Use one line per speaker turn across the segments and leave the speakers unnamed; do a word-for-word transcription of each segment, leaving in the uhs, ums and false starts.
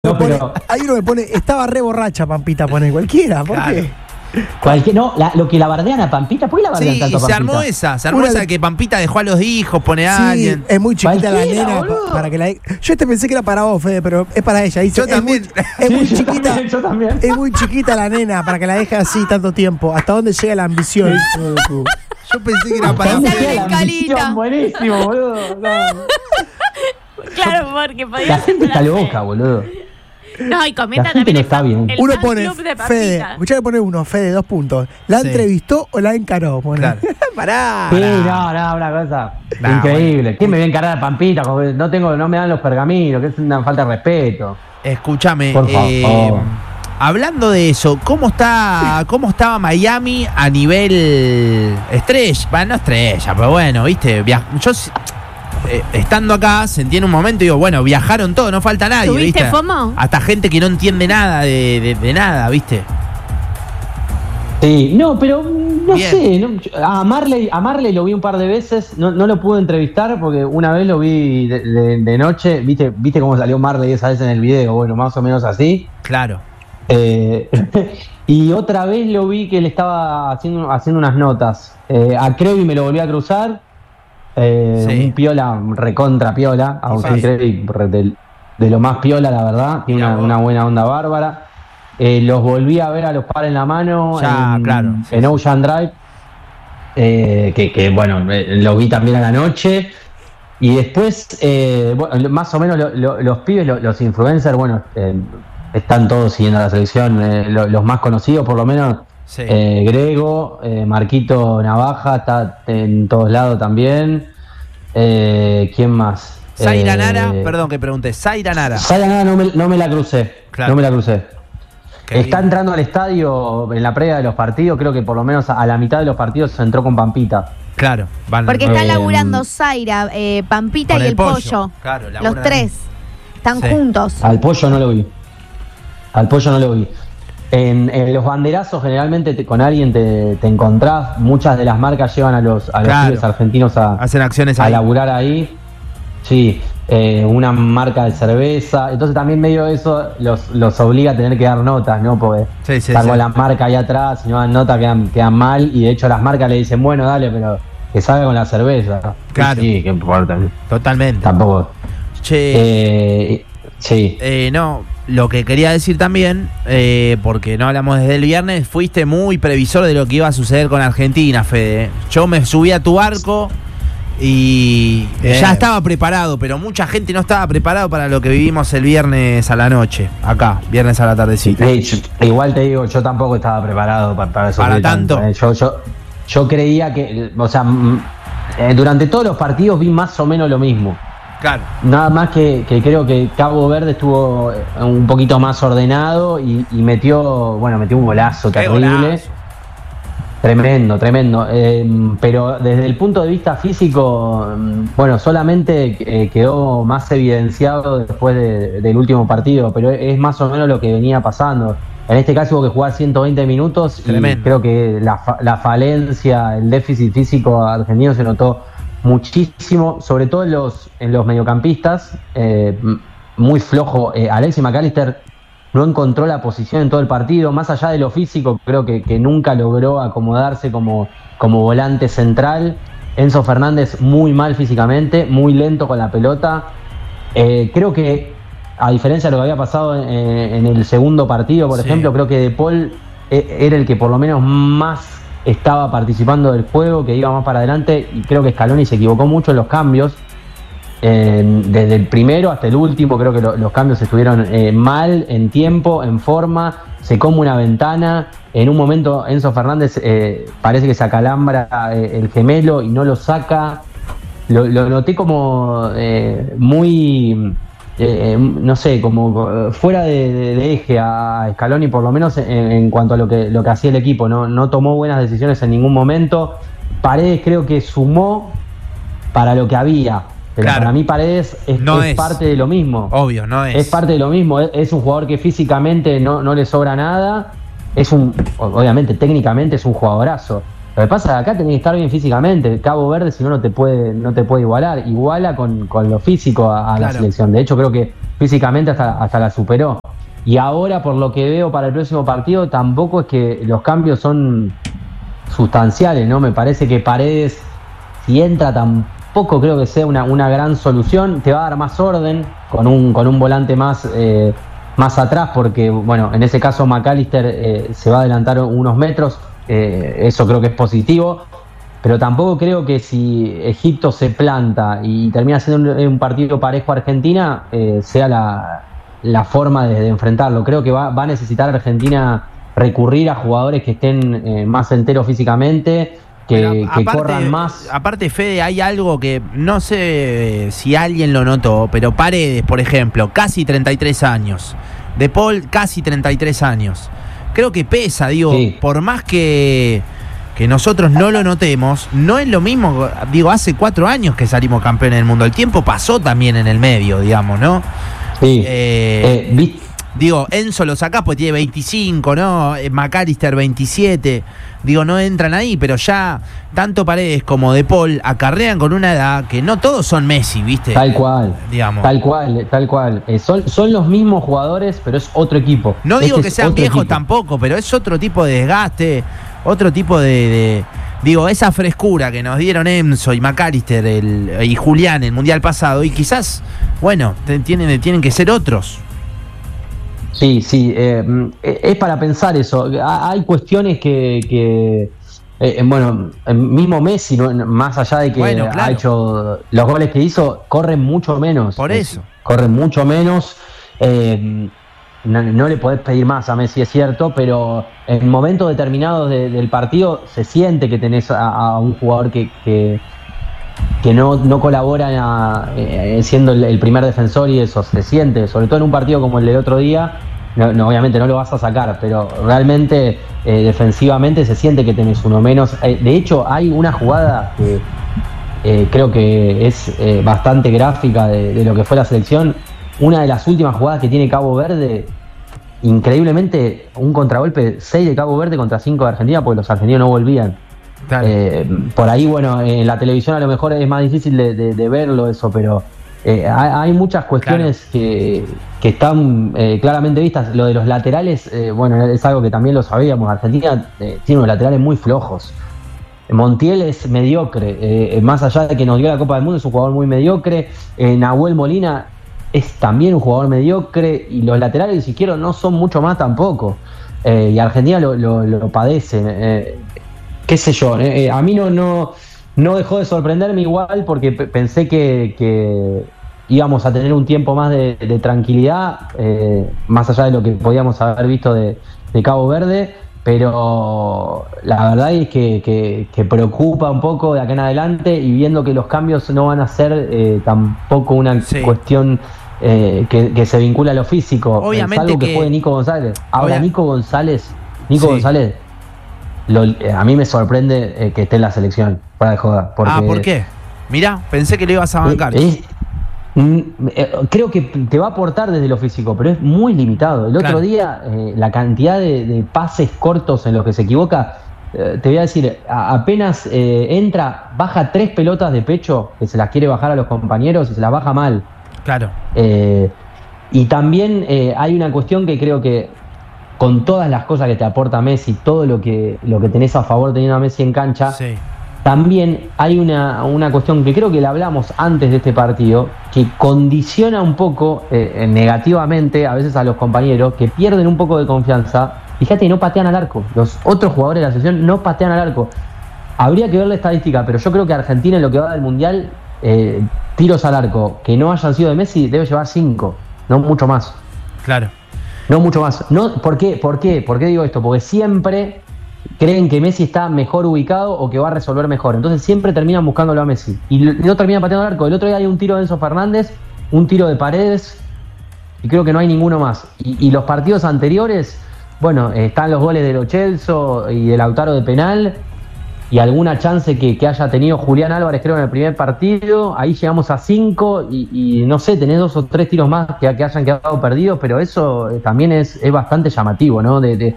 No,
pone,
pero...
Hay uno que pone, estaba re borracha Pampita, pone cualquiera, ¿por
Claro.
qué?
Cualquier, no, la, lo que la bardean a Pampita, ¿por qué la bardean
Sí,
tanto
y
a
se
Pampita?
armó esa, se armó
Una
esa
de-
que Pampita dejó a los hijos, pone a
Sí,
alguien.
es muy chiquita la
Cualquiera,
nena
boludo.
pa- para que la. Yo este pensé que era para vos, Fede, pero es para ella. Dice,
Yo
es
también.
Muy, es muy
Sí, yo
chiquita.
también, yo también.
Es muy chiquita la nena para que la deje así tanto tiempo. ¿Hasta dónde llega la ambición?
Yo pensé que era para
¿Dónde
Sale
queda
la
la
escalita.
ambición? Buenísimo, boludo. No.
Claro, porque podía
La
ser
gente está
para
loca,
Fede.
boludo.
No, y comenta
La gente
también
no
el
está
fan-
bien.
el
Uno
fan
pone
club de
Fede.
Pampita.
Escuchá que pone uno, Fede, dos puntos. ¿La
Sí.
entrevistó o la encaró? Pone.
Claro.
Pará.
Sí, no, no, una cosa
No,
increíble. ¿Quién me va a encarar a Pampita? Porque no tengo, no me dan los pergaminos, que es una falta de respeto.
Escúchame,
Por
eh,
favor.
hablando de eso, ¿cómo está, cómo estaba Miami a nivel estrella? Bueno, no estrella, pero bueno, viste, via- yo eh, estando acá sentí en un momento, digo, bueno, viajaron todos, no falta nadie,
¿Tuviste
¿viste?
FOMO?
Hasta gente que no entiende nada de, de- de nada, ¿viste?
Sí, no, pero no
Bien.
sé. no- a, Marley, a Marley lo vi un par de veces, no, no lo pude entrevistar porque una vez lo vi de, de- de noche, viste, viste cómo salió Marley esa vez en el video, bueno, más o menos así.
Claro.
Eh, y otra vez lo vi que él estaba haciendo, haciendo unas notas. Eh, a Crevi me lo volví a cruzar. Eh,
Sí.
Un piola, recontra piola. A Agustín
Sí.
Crevi, re- de, de lo más piola, la verdad. Tiene
Mirá
una,
vos.
una buena onda bárbara. Eh, los volví a ver a los par en la mano
Ya,
en,
claro, sí,
en
sí.
Ocean Drive. Eh, que, que, bueno, eh, lo vi también a la noche. Y después, eh, bueno, más o menos lo- lo- los pibes, lo- los influencers, bueno, eh, están todos siguiendo la selección. eh, lo- los más conocidos, por lo menos,
Sí.
eh, Grego, eh, Marquito Navaja, está en todos lados también. Eh, ¿Quién más?
Zaira
Eh,
Nara, perdón que pregunté, Zaira Nara.
Zaira Nara no me, no me la crucé.
Claro.
No me la crucé.
Qué
Está
bien.
entrando al estadio en la previa de los partidos, creo que por lo menos a la mitad de los partidos se entró con Pampita.
Claro, van
Porque
Eh,
están laburando Zaira, eh, Pampita
con
y el pollo.
Claro,
Los
laburan
tres. Están
Sí.
juntos.
Al pollo no lo vi. Al pollo no lo vi. En, en los banderazos generalmente te- con alguien te, te encontrás. Muchas de las marcas llevan a los, a los
Claro.
pibes argentinos a,
Hacen acciones
a
ahí.
laburar ahí. Sí, eh, una marca de cerveza. Entonces también medio eso los, los obliga a tener que dar notas, ¿no? Porque
Sí, sí,
están
sí.
con la marca ahí atrás, si no dan nota quedan, quedan mal. Y de hecho las marcas le dicen, bueno, dale, pero que salga con la cerveza.
Claro.
Sí, que importa.
Totalmente.
Tampoco.
Che,
Eh, sí.
eh, no, lo que quería decir también, eh, porque no hablamos desde el viernes, fuiste muy previsor de lo que iba a suceder con Argentina, Fede. Yo me subí a tu barco y
Bien.
ya estaba preparado, pero mucha gente no estaba preparado para lo que vivimos el viernes a la noche, acá, viernes a la tardecita.
Eh, yo- igual te digo, yo tampoco estaba preparado para, para eso.
¿Para tanto?
eh. Yo, yo, yo creía que, o sea, mm, eh, durante todos los partidos vi más o menos lo mismo.
Claro.
Nada más que, que creo que Cabo Verde estuvo eh, un poquito más ordenado y, y metió, bueno, metió un golazo
Qué
terrible.
golazo.
Tremendo, tremendo. Eh, pero desde el punto de vista físico, mm, bueno, solamente eh, quedó más evidenciado después de- del último partido, pero es más o menos lo que venía pasando. En este caso hubo que jugar ciento veinte minutos y
Tremendo.
creo que la, fa- la falencia, el déficit físico argentino se notó muchísimo, sobre todo en los, en los mediocampistas, eh, m- muy flojo. Eh, Alexis McAllister no encontró la posición en todo el partido, más allá de lo físico, creo que, que nunca logró acomodarse como, como volante central. Enzo Fernández muy mal físicamente, muy lento con la pelota. Eh, creo que, a diferencia de lo que había pasado en, en el segundo partido, por
Sí.
ejemplo, creo que De Paul eh, era el que por lo menos más estaba participando del juego, que iba más para adelante, y creo que Scaloni se equivocó mucho en los cambios. Eh, desde el primero hasta el último creo que lo- los cambios estuvieron eh, mal, en tiempo, en forma, se come una ventana, en un momento Enzo Fernández eh, parece que se acalambra eh, el gemelo y no lo saca, lo, lo noté como eh, muy, eh, no sé, como eh, fuera de, de- de eje a Scaloni, por lo menos en, en cuanto a lo que, lo que hacía el equipo, no, no tomó buenas decisiones en ningún momento. Paredes creo que sumó para lo que había. Pero
Claro.
para mí Paredes es,
No
es
es.
parte de lo mismo.
Obvio, no es.
Es parte de lo mismo. Es, es un jugador que físicamente no, no le sobra nada. Es un, obviamente, técnicamente es un jugadorazo. Lo que pasa es que acá tenés que estar bien físicamente. Cabo Verde, si no, no te puede, no te puede igualar. Iguala con, con lo físico a, a
Claro.
la selección. De hecho, creo que físicamente hasta, hasta la superó. Y ahora, por lo que veo para el próximo partido, tampoco es que los cambios son sustanciales, ¿no? Me parece que Paredes, si entra, tampoco creo que sea una, una gran solución. Te va a dar más orden con un, con un volante más, eh, más atrás, porque, bueno, en ese caso McAllister eh, se va a adelantar unos metros. Eh, eso creo que es positivo. Pero tampoco creo que si Egipto se planta y termina siendo un, un partido parejo a Argentina, eh, sea la, la forma de, de enfrentarlo. Creo que va, va a necesitar Argentina recurrir a jugadores que estén eh, más enteros físicamente, que,
Pero
que
aparte-
corran más.
Aparte, Fede, hay algo que no sé si alguien lo notó, pero Paredes, por ejemplo, casi treinta y tres años. De Paul, casi treinta y tres años. Creo que pesa, digo,
Sí.
por más que, que nosotros no lo notemos, no es lo mismo, digo, hace cuatro años que salimos campeones del mundo. El tiempo pasó también en el medio, digamos, ¿no?
Sí.
Eh,
Eh, vi-
Digo, Enzo lo sacás pues tiene veinticinco, ¿no? Eh, McAllister veintisiete. Digo, no entran ahí, pero ya tanto Paredes como De Paul acarrean con una edad que no todos son Messi, ¿viste?
Tal cual,
Digamos.
tal cual, tal cual. Eh, son, son los mismos jugadores, pero es otro equipo.
No digo
Este
que
es
sean
otro
viejos
equipo.
tampoco, pero es otro tipo de desgaste, otro tipo de, de- digo, esa frescura que nos dieron Enzo y McAllister el, y Julián el Mundial pasado, y quizás, bueno, te- tienen, tienen que ser otros.
Sí, sí, eh, es para pensar eso. Hay cuestiones que, que eh, bueno, mismo Messi, ¿no? Más allá de que
Bueno, claro.
ha hecho los goles que hizo, corren mucho menos.
Por
Messi.
eso.
Corren mucho menos. Eh, no, no le podés pedir más a Messi, es cierto, pero en momentos determinados de- del partido se siente que tenés a, a un jugador que, que, que no, no colabora a- eh, siendo el, el primer defensor, y eso se siente, sobre todo en un partido como el del otro día. No, no, obviamente no lo vas a sacar, pero realmente eh, defensivamente se siente que tenés uno menos. Eh, de hecho, hay una jugada que eh, creo que es eh, bastante gráfica de, de lo que fue la selección. Una de las últimas jugadas que tiene Cabo Verde, increíblemente un contragolpe, seis de Cabo Verde contra cinco de Argentina, porque los argentinos no volvían.
Claro.
Eh, por ahí, bueno, en la televisión a lo mejor es más difícil de, de- de verlo eso, pero eh, hay, hay muchas cuestiones que, que están eh, claramente vistas. Lo de los laterales, eh, bueno, es algo que también lo sabíamos. Argentina eh, tiene unos laterales muy flojos. Montiel es mediocre, eh, más allá de que nos dio la Copa del Mundo, es un jugador muy mediocre. Eh, Nahuel Molina es también un jugador mediocre, y los laterales, si quiero, no son mucho más tampoco. Eh, y Argentina lo, lo, lo padece. Eh, qué sé yo, eh, eh, a mí no, no, no dejó de sorprenderme igual, porque pe- pensé que, que íbamos a tener un tiempo más de, de tranquilidad, eh, más allá de lo que podíamos haber visto de, de Cabo Verde, pero la verdad es que, que- que preocupa un poco de acá en adelante, y viendo que los cambios no van a ser eh, tampoco una
Sí.
cuestión eh, que, que se vincula a lo físico.
Obviamente
es algo que,
que-
juegue Nico González. Ahora,
Obvia-
Nico González, Nico
Sí.
González, lo- eh, a mí me sorprende eh, que esté en la selección, para de joda. Porque,
Ah, ¿por qué? Mirá, pensé que le ibas a bancar.
eh, es- mm, eh, creo que te va a aportar desde lo físico, pero es muy limitado. El otro
Claro.
día, eh, la cantidad de, de pases cortos en los que se equivoca, eh, te voy a decir, a- apenas eh, entra, baja tres pelotas de pecho, que se las quiere bajar a los compañeros y se las baja mal.
Claro.
Eh, y también eh, hay una cuestión que creo que, con todas las cosas que te aporta Messi, todo lo que, lo que tenés a favor teniendo a Messi en cancha,
Sí.
también hay una, una cuestión que creo que la hablamos antes de este partido, que condiciona un poco eh, negativamente a veces a los compañeros, que pierden un poco de confianza. Fíjate, no patean al arco. Los otros jugadores de la selección no patean al arco. Habría que ver la estadística, pero yo creo que Argentina, en lo que va del Mundial, eh, tiros al arco que no hayan sido de Messi, debe llevar cinco, no mucho más.
Claro.
No mucho más. No, ¿por qué? ¿Por qué? ¿Por qué digo esto? Porque siempre creen que Messi está mejor ubicado o que va a resolver mejor. Entonces siempre terminan buscándolo a Messi. Y no termina pateando el arco. El otro día hay un tiro de Enzo Fernández, un tiro de Paredes, y creo que no hay ninguno más. Y, y los partidos anteriores, bueno, eh, están los goles de Lo Celso y de Lautaro de penal, y alguna chance que, que haya tenido Julián Álvarez, creo, en el primer partido. Ahí llegamos a cinco, y, y no sé, tenés dos o tres tiros más que, que hayan quedado perdidos, pero eso eh, también es, es bastante llamativo, ¿no? De, de,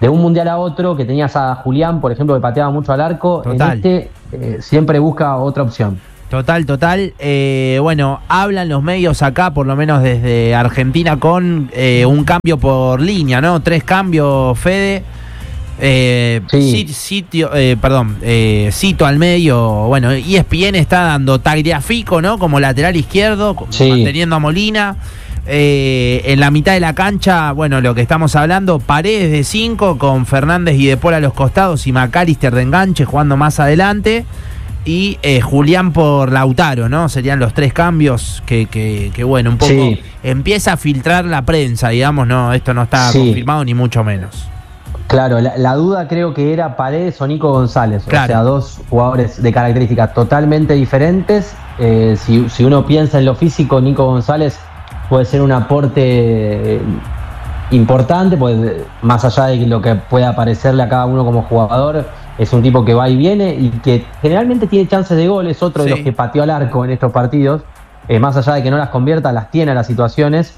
de un mundial a otro, que tenías a Julián, por ejemplo, que pateaba mucho al arco,
Total.
en este eh, siempre busca otra opción.
Total, total. Eh, bueno, hablan los medios acá, por lo menos desde Argentina, con eh, un cambio por línea, ¿no? Tres cambios, Fede. Eh,
Sí.
Sitio, eh, perdón, eh, Cito al medio. Bueno, E S P N está dando Tagliafico, ¿no? Como lateral izquierdo,
Sí.
manteniendo a Molina. Eh, en la mitad de la cancha, bueno, lo que estamos hablando, Paredes de cinco con Fernández y De Paul a los costados y McAllister de enganche jugando más adelante. Y eh, Julián por Lautaro, ¿no? Serían los tres cambios que, que, que bueno, un poco
Sí.
empieza a filtrar la prensa, digamos, no, esto no está
Sí.
confirmado ni mucho menos.
Claro, la, la duda creo que era Paredes o Nico González,
Claro.
o sea, dos jugadores de características totalmente diferentes. Eh, si, si uno piensa en lo físico, Nico González puede ser un aporte eh, importante, pues más allá de lo que pueda parecerle a cada uno como jugador, es un tipo que va y viene y que generalmente tiene chances de gol, es otro
Sí.
de los que pateó al arco en estos partidos, eh, más allá de que no las convierta, las tiene a las situaciones.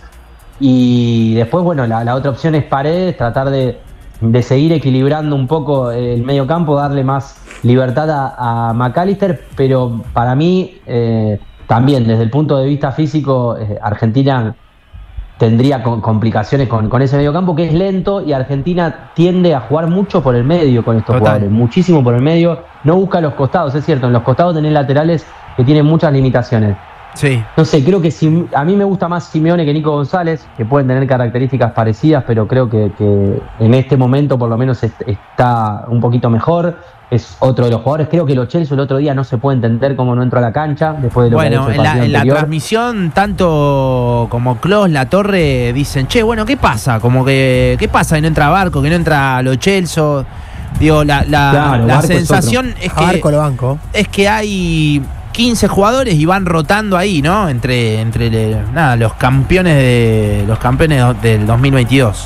Y después, bueno, la, la otra opción es Paredes, tratar de, de seguir equilibrando un poco el medio campo, darle más libertad a, a McAllister, pero para mí eh, también desde el punto de vista físico, eh, Argentina tendría con, complicaciones con, con ese medio campo que es lento y Argentina tiende a jugar mucho por el medio con estos
Total.
jugadores, muchísimo por el medio, no busca los costados, es cierto, en los costados tenés laterales que tienen muchas limitaciones.
Sí.
No sé, creo que si, a mí me gusta más Simeone que Nico González, que pueden tener características parecidas, pero creo que, que en este momento por lo menos est- está un poquito mejor. Es otro de los jugadores. Creo que Lo Celso el otro día no se puede entender cómo no entró a la cancha después de lo
Bueno,
que había hecho
en
el
la,
partido
en la
anterior.
transmisión, tanto como Klos, La Torre, dicen, che, bueno, ¿qué pasa? Como que, ¿qué pasa? Que no entra Barco, que no entra Lo Celso. Digo, la, la,
Claro,
la
Barco es
sensación es,
A Barco
que,
lo banco.
es que hay quince jugadores y van rotando ahí, ¿no? Entre, entre le- nada, los campeones de los campeones del dos mil veintidós.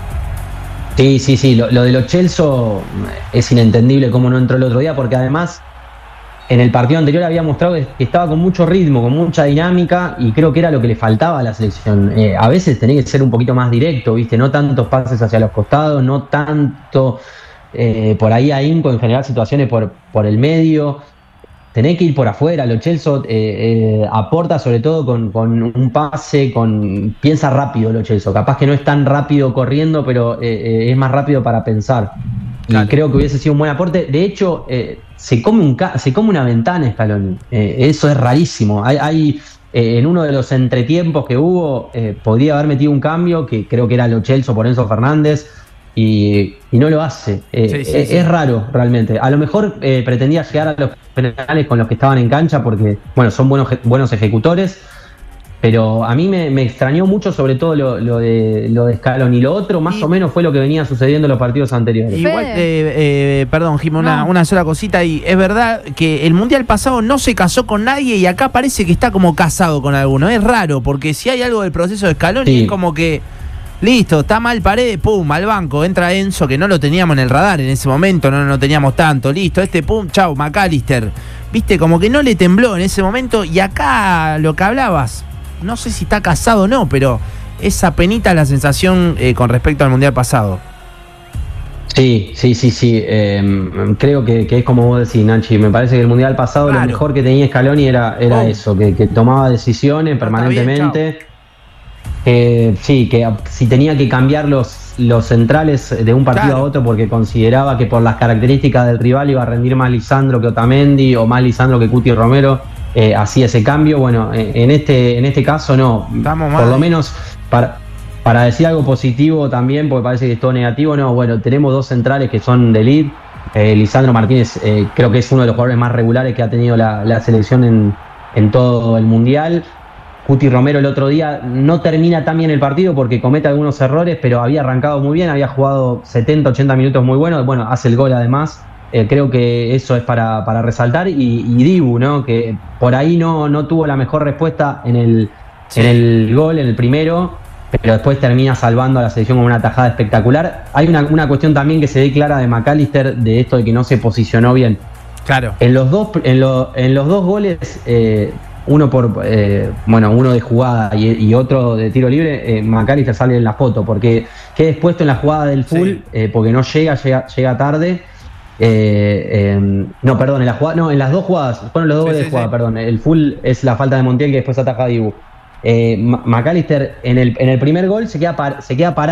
Sí, sí, sí. Lo, lo de Lo Celso es inentendible cómo no entró el otro día, porque además en el partido anterior había mostrado que estaba con mucho ritmo, con mucha dinámica, y creo que era lo que le faltaba a la selección. Eh, a veces tenía que ser un poquito más directo, ¿viste? No tantos pases hacia los costados, no tanto eh, por ahí ahínco, en general situaciones por, por el medio. Tenés que ir por afuera. Lo Celso eh, eh, aporta sobre todo con, con un pase, con piensa rápido Lo Celso. Capaz que no es tan rápido corriendo, pero eh, eh, es más rápido para pensar. Y
Claro.
creo que hubiese sido un buen aporte. De hecho, eh, se come un ca- se come una ventana Scaloni. Eh, eso es rarísimo. Hay, hay eh, en uno de los entretiempos que hubo, eh, podría haber metido un cambio, que creo que era Lo Celso por Enzo Fernández. Y, y no lo hace. Eh,
Sí, sí,
es,
sí.
es raro, realmente. A lo mejor eh, pretendía llegar a los penales con los que estaban en cancha porque, bueno, son buenos, buenos ejecutores. Pero a mí me, me extrañó mucho, sobre todo lo, lo de lo de Scaloni. Lo otro, más
Y-
o menos, fue lo que venía sucediendo en los partidos anteriores.
Igual,
Fede.
eh, eh, perdón, Jim, una,
No.
una sola cosita. Y es verdad que el mundial pasado no se casó con nadie y acá parece que está como casado con alguno. Es raro, porque si hay algo del proceso de Scaloni,
Sí.
es como que, listo, está mal Paredes, pum, al banco. Entra Enzo, que no lo teníamos en el radar en ese momento, no lo teníamos tanto. Listo, este pum, chau, McAllister. Viste, como que no le tembló en ese momento. Y acá lo que hablabas, no sé si está casado o no, pero esa penita es la sensación eh, con respecto al mundial pasado.
Sí, sí, sí, sí. Eh, creo que, que es como vos decís, Nachi. Me parece que el mundial pasado
Claro.
lo mejor que tenía Scaloni era, era
Oh.
eso, que, que tomaba decisiones
No, está bien,
permanentemente. Eh, sí, que si tenía que cambiar los, los centrales de un partido
Claro.
a otro porque consideraba que por las características del rival iba a rendir más Lisandro que Otamendi o más Lisandro que Cuti Romero, eh, hacía ese cambio. Bueno, eh, en este, en este caso no.
Estamos
Por
mal.
lo menos para, para decir algo positivo también, porque parece que es todo negativo, no. Bueno, tenemos dos centrales que son de elite. Eh, Lisandro Martínez eh, creo que es uno de los jugadores más regulares que ha tenido la, la selección en, en todo el mundial. Cuti Romero el otro día no termina tan bien el partido porque comete algunos errores, pero había arrancado muy bien, había jugado setenta, ochenta minutos muy buenos, bueno, hace el gol además. Eh, creo que eso es para, para resaltar. Y, y Dibu, ¿no? Que por ahí no, no tuvo la mejor respuesta en el,
Sí.
en el gol, en el primero, pero después termina salvando a la selección con una tajada espectacular. Hay una, una cuestión también que se ve clara de McAllister, de esto de que no se posicionó bien.
Claro.
En los dos, en lo- en los dos goles, eh, uno por eh, bueno, uno de jugada y, y otro de tiro libre, eh, McAllister sale en la foto, porque queda expuesto en la jugada del full,
Sí.
eh, porque no llega, llega, llega tarde. Eh, eh, no, perdón, en la jugada, no, en las dos jugadas, fueron los dos
Sí,
goles
sí,
de jugada,
sí.
perdón. El full es la falta de Montiel que después ataja a Dibu. Eh, McAllister en el, en el primer gol se queda, par, se queda parado.